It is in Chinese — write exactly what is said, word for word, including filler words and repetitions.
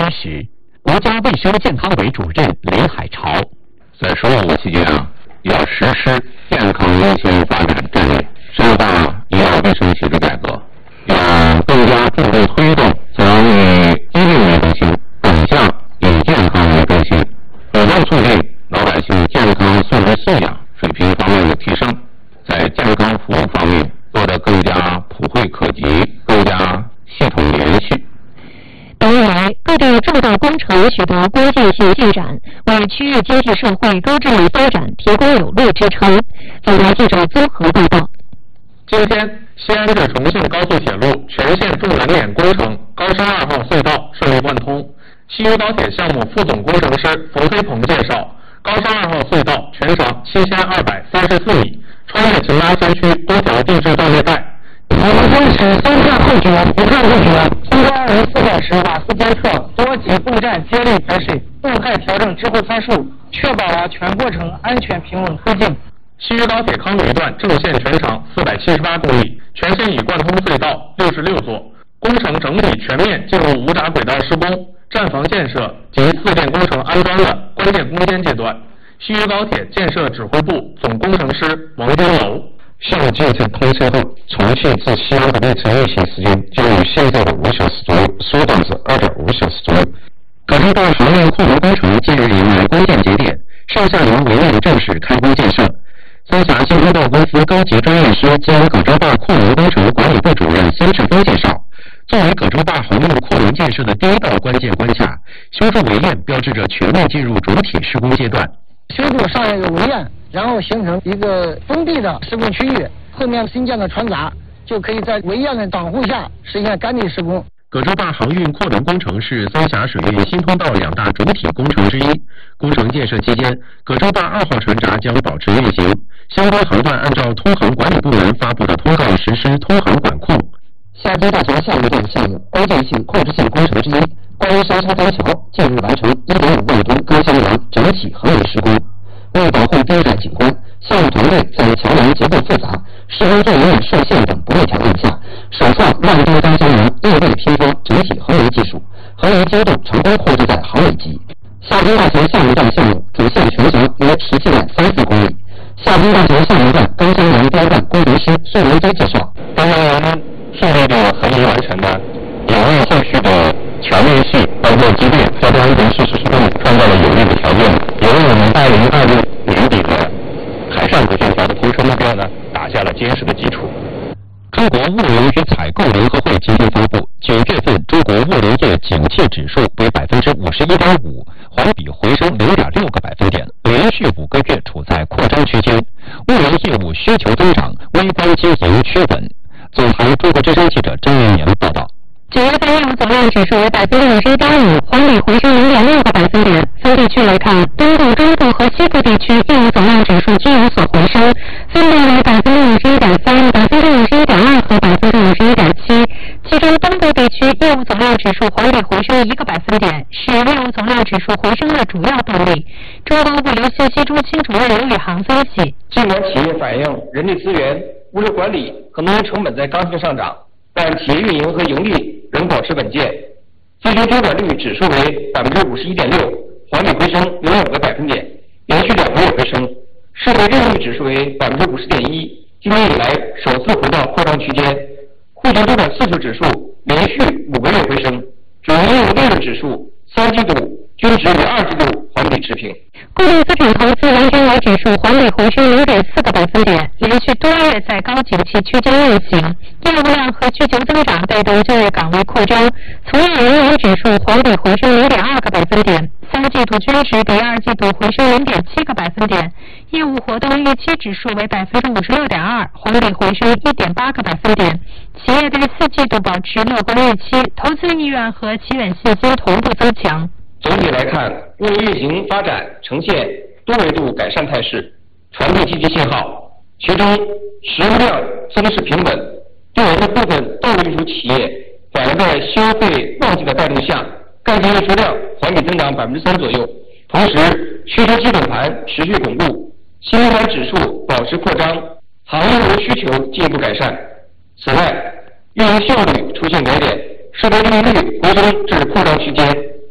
天时，国家卫生健康委主任雷海潮在“十五五”期间啊，要实施健康优先发展战略，深化医药卫生体制改革，要更加注重推动将以医病为中心转向以健康为中心，主动促进老百姓健康素质素养水平方面的提升，在健康服务方面做得更加普惠可及，更加系统连续。 本以来，各地重大工程取得关键性进展，为区域经济社会高质量发展提供有力支撑。本台记者综合报道。 今天，西安至重庆高速铁路全线重难点工程高山二号隧道顺利贯通。西渝高铁项目副总工程师冯飞鹏介绍，高山二号隧道全长七千二百三十四米，穿越秦拉山区多条地质断裂带。 我们坚持三看后觉，不看不觉，通过二十四小时瓦斯监测、多级布站接力排水、动态调整支付参数，确保了全过程安全平稳推进。 西渝高铁康鲁一段正线全长四百七十八公里，全线已贯通隧道六十六座，工程整体全面进入无闸轨道施工、站房建设及自建工程安装的关键攻坚阶段。西渝高铁建设指挥部总工程师王金楼。 项目建设通车后，重庆至西安的列车运行时间将由现在的五小时左右缩短至二点五小时左右。葛洲坝航运扩容工程近日迎来关键节点，上下游围内正式开工建设。三峡新通道公司高级专业师兼葛洲坝扩容工程管理部主任孙志峰介绍，作为葛洲坝航运扩容建设的第一道关键关卡，修筑围堰标志着全面进入主体施工阶段。 修筑上一个围堰，然后形成一个封闭的施工区域，后面新建的船闸就可以在围堰的挡护下实现干地施工。 葛洲坝航运扩容工程是三峡水运新通道两大主体工程之一。工程建设期间，葛洲坝二号船闸将保持运行，相关航段按照通航管理部门发布的通告实施通航管控。 下金大桥下游段项目关键性控制性工程之一，关于沙沙江桥近日完成一点五万吨钢箱梁整体合围施工。为保护滨海景观，项目团队在桥梁结构复杂、施工作业受限等不利条件下，首创万吨钢箱梁硬位拼装整体合围技术，合围精度成功控制在毫米级。下金大桥下游段项目主线全长约十七点三四公里。下金大桥下游段钢箱梁标段工程师宋文飞介绍， 钢箱梁顺利的合围完成呢，也为后续的桥面系包括机电交通安全事实施工创造了有利的条件，也为我们二零二六年底的海上可线桥的通车目标呢打下了坚实的基础。 中国物流与采购联合会今天发布，九月份中国物流业景气指数为百分之五十一点五，环比回升零点六个百分点，连续五个月处在扩张区间。物流业务需求增长，微观经营趋稳。总台中国之声记者张元年报道。 九月份业务总量指数为百分之五十一点五，环比回升零点六个百分点。分地区来看，东部、中部和西部地区业务总量指数均有所回升，分别为百分之五十一点三、百分之五十一点二和百分之五十一点七。其中，东部地区业务总量指数环比回升一个百分点，是业务总量指数回升的主要动力。中国物流信息中心主任刘宇航分析， 尽管企业反映人力资源、物流管理和能源成本在刚性上涨，但企业运营和盈利仍保持稳健。最终周转率指数为百分之五十一点六，环比回升零点五个百分点，连续两个月回升。社会任务率指数为百分之五十点一，今年以来首次回到扩张区间。户型周转次数指数连续五个月回升，主营业务利润指数三季度均值与二季度环比持平。 固定资产投资完成额指数环比回升零点四个百分点，连续多月在高景气区间运行，业务量和需求增长带动就业岗位扩张。从业人员指数环比回升零点二个百分点，三季度均值比二季度回升零点七个百分点。业务活动预期指数为百分之五十六点二，环比回升一点八个百分点。企业对四季度保持乐观预期，投资意愿和企稳信心同步增强。 总体来看，物流运行发展呈现多维度改善态势，传递积极信号。其中，实物量增势平稳，对我们部分道路运输企业反映在消费旺季的带动下，干件运输量环比增长百分之三左右。同时，需求基本盘持续巩固，新订单指数保持扩张，行业物流需求进一步改善。此外，运营效率出现改点，设备利用率回升至扩张区间。